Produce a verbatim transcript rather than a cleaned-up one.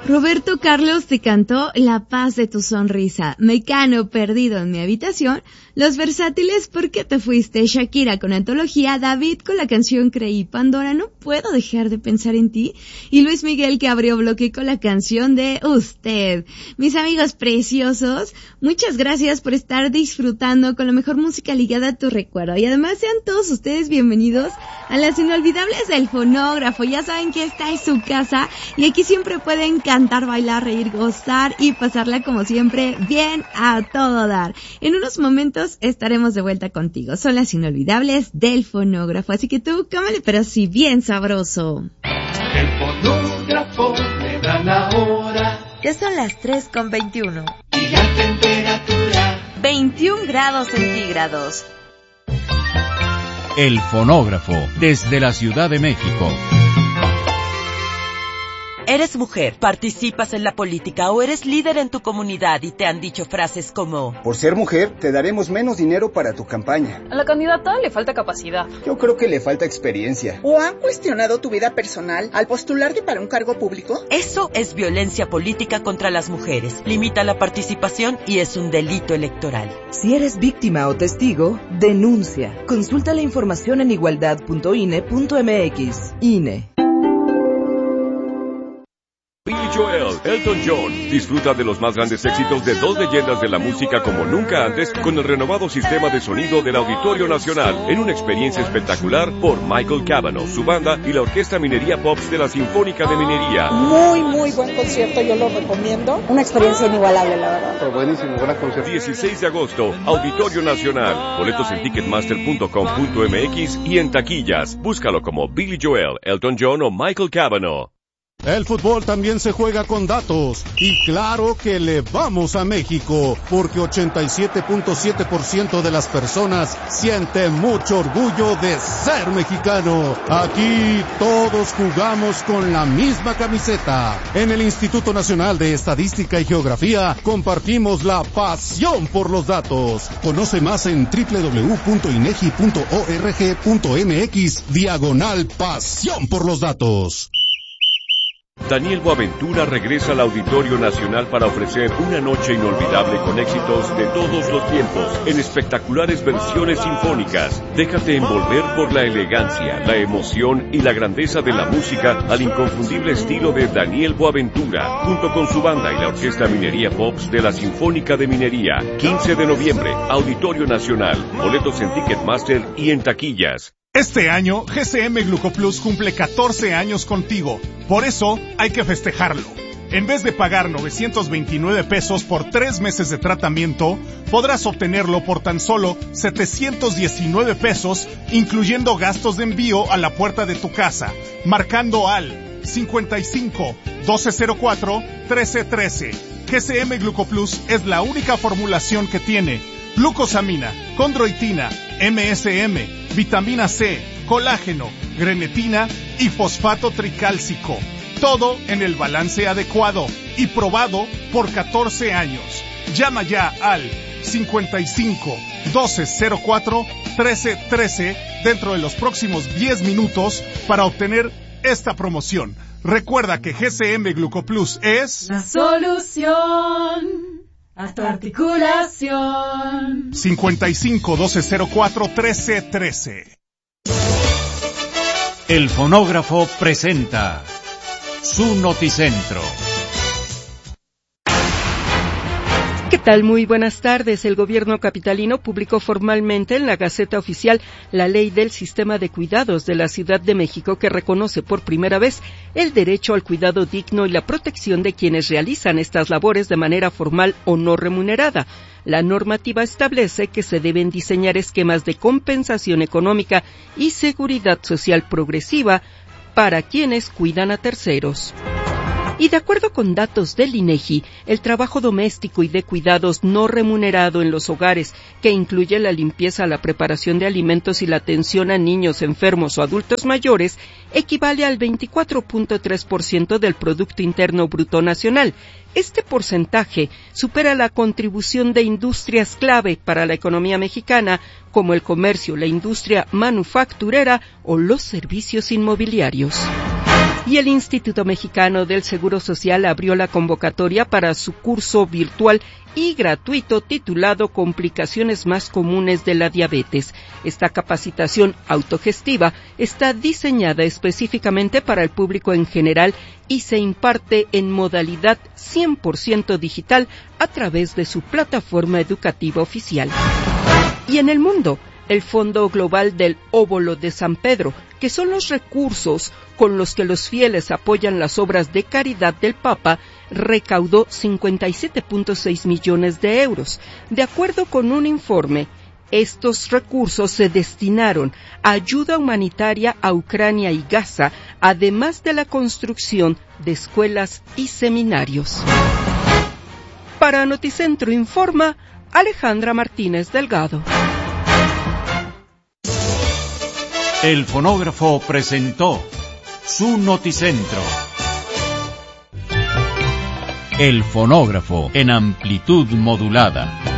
Roberto Carlos te cantó La paz de tu sonrisa, Mecano perdido en mi habitación, Los Versátiles ¿por qué te fuiste?, Shakira con Antología, David con la canción Creí, Pandora No puedo dejar de pensar en ti y Luis Miguel que abrió bloque con la canción de Usted. Mis amigos preciosos, muchas gracias por estar disfrutando con la mejor música ligada a tu recuerdo y además sean todos ustedes bienvenidos a las inolvidables del fonógrafo. Ya saben que esta es su casa y aquí siempre pueden cantar, bailar, reír, gozar y pasarla como siempre bien a todo dar. En unos momentos estaremos de vuelta contigo. Son las inolvidables del fonógrafo, así que tú cámale pero sí bien sabroso. El fonógrafo me da la hora. Ya son las tres con veintiuno. Y la temperatura veintiún grados centígrados. El fonógrafo desde la Ciudad de México. Eres mujer, participas en la política o eres líder en tu comunidad y te han dicho frases como: por ser mujer, te daremos menos dinero para tu campaña. A la candidata le falta capacidad. Yo creo que le falta experiencia. ¿O han cuestionado tu vida personal al postularte para un cargo público? Eso es violencia política contra las mujeres. Limita la participación y es un delito electoral. Si eres víctima o testigo, denuncia. Consulta la información en igualdad punto i n e punto m x. I N E. Billy Joel, Elton John, disfruta de los más grandes éxitos de dos leyendas de la música como nunca antes con el renovado sistema de sonido del Auditorio Nacional en una experiencia espectacular por Michael Cavanaugh, su banda y la Orquesta Minería Pops de la Sinfónica de Minería. Muy, muy buen concierto, yo lo recomiendo. Una experiencia inigualable, la verdad. Pero buenísimo, gran concierto. dieciséis de agosto, Auditorio Nacional. Boletos en ticketmaster punto com punto m x y en taquillas. Búscalo como Billy Joel, Elton John o Michael Cavanaugh. El fútbol también se juega con datos y claro que le vamos a México porque ochenta y siete punto siete por ciento de las personas siente mucho orgullo de ser mexicano. Aquí todos jugamos con la misma camiseta. En el Instituto Nacional de Estadística y Geografía compartimos la pasión por los datos. Conoce más en doble u doble u doble u punto inegi punto org punto m x diagonal pasión por los datos. Daniel Boaventura regresa al Auditorio Nacional para ofrecer una noche inolvidable con éxitos de todos los tiempos, en espectaculares versiones sinfónicas. Déjate envolver por la elegancia, la emoción y la grandeza de la música al inconfundible estilo de Daniel Boaventura, junto con su banda y la Orquesta Minería Pops de la Sinfónica de Minería. quince de noviembre, Auditorio Nacional. Boletos en Ticketmaster y en taquillas. Este año, G C M Glucoplus cumple catorce años contigo. Por eso, hay que festejarlo. En vez de pagar novecientos veintinueve pesos por tres meses de tratamiento, podrás obtenerlo por tan solo setecientos diecinueve pesos, incluyendo gastos de envío a la puerta de tu casa, marcando al cincuenta y cinco, doce cero cuatro, trece trece. G C M Glucoplus es la única formulación que tiene glucosamina, condroitina, M S M, vitamina C, colágeno, grenetina y fosfato tricálcico. Todo en el balance adecuado y probado por catorce años. Llama ya al cincuenta y cinco, doce cero cuatro, trece trece dentro de los próximos diez minutos para obtener esta promoción. Recuerda que G C M Glucoplus es la solución a tu articulación. cincuenta y cinco, doce cero cuatro, trece trece. El fonógrafo presenta su noticentro. ¿Qué tal? Muy buenas tardes. El gobierno capitalino publicó formalmente en la Gaceta Oficial la Ley del Sistema de Cuidados de la Ciudad de México, que reconoce por primera vez el derecho al cuidado digno y la protección de quienes realizan estas labores de manera formal o no remunerada. La normativa establece que se deben diseñar esquemas de compensación económica y seguridad social progresiva para quienes cuidan a terceros. Y de acuerdo con datos del INEGI, el trabajo doméstico y de cuidados no remunerado en los hogares, que incluye la limpieza, la preparación de alimentos y la atención a niños enfermos o adultos mayores, equivale al veinticuatro punto tres por ciento del Producto Interno Bruto Nacional. Este porcentaje supera la contribución de industrias clave para la economía mexicana, como el comercio, la industria manufacturera o los servicios inmobiliarios. Y el Instituto Mexicano del Seguro Social abrió la convocatoria para su curso virtual y gratuito titulado Complicaciones más comunes de la diabetes. Esta capacitación autogestiva está diseñada específicamente para el público en general y se imparte en modalidad cien por ciento digital a través de su plataforma educativa oficial. Y en el mundo, el Fondo Global del Óbolo de San Pedro, que son los recursos con los que los fieles apoyan las obras de caridad del Papa, recaudó cincuenta y siete punto seis millones de euros. De acuerdo con un informe, estos recursos se destinaron a ayuda humanitaria a Ucrania y Gaza, además de la construcción de escuelas y seminarios. Para Noticentro informa Alejandra Martínez Delgado. El fonógrafo presentó su Noticentro. El fonógrafo en amplitud modulada.